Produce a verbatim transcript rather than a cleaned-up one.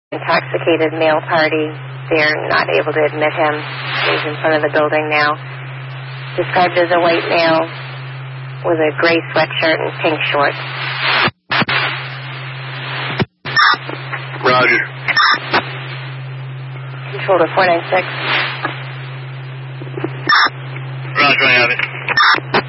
intoxicated male party. They're not able to admit him. He's in front of the building now. Described as a white male with a gray sweatshirt and pink shorts. Roger. Control to four nine six. Roger, I have it.